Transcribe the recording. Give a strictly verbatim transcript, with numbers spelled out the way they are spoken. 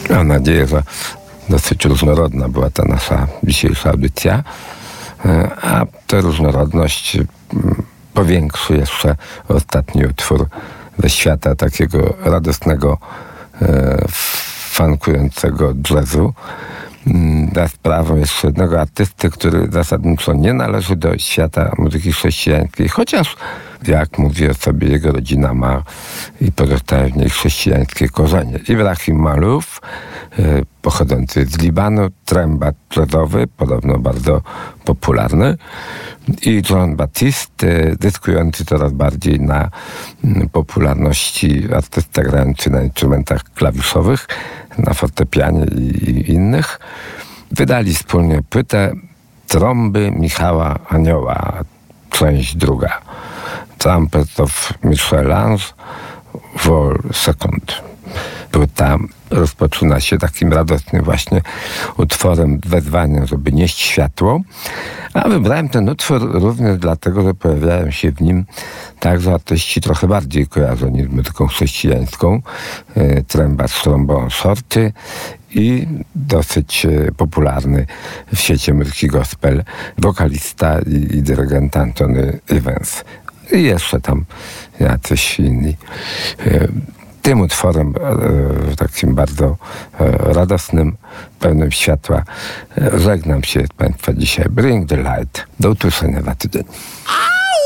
Mam nadzieję, że dosyć różnorodna była ta nasza dzisiejsza audycja, a tę różnorodność powiększy jeszcze ostatni utwór ze świata takiego radosnego, funkującego jazzu. Za sprawą jeszcze jednego artysty, który zasadniczo nie należy do świata muzyki chrześcijańskiej, chociaż, jak mówi o sobie, jego rodzina ma i pozostaje w niej chrześcijańskie korzenie. Ibrahim Malouf, pochodzący z Libanu, trębacz jazzowy, podobno bardzo popularny, i John Batiste, zyskujący coraz bardziej na popularności artysta grający na instrumentach klawiszowych, na fortepianie i, i innych, wydali wspólnie płytę Trąby Michała Anioła, część druga. Trumpet of Michel-Ange, Vol Second. Płyta rozpoczyna się takim radosnym właśnie utworem, wezwaniem, żeby nieść światło. A wybrałem ten utwór również dlatego, że pojawiają się w nim także artyści trochę bardziej kojarzeni z muzyką chrześcijańską. E, trębacz trombon Shorty i dosyć e, popularny w świecie muzyki gospel wokalista i, i dyrygent Anthony Evans. I jeszcze tam jacyś inni. E, Tym utworem, e, takim bardzo e, radosnym, pełnym światła, e, żegnam się z Państwa dzisiaj. Bring the light. Do usłyszenia za tydzień.